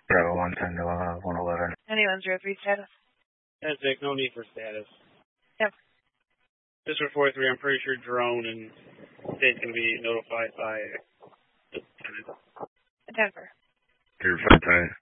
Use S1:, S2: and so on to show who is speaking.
S1: Bravo 110 to 111.
S2: Anyone 03 status?
S3: That's it. No need for status.
S2: Yep.
S3: District 43, I'm pretty sure drone and state's going to be notified by the tenant.
S2: Denver.
S1: You're 510.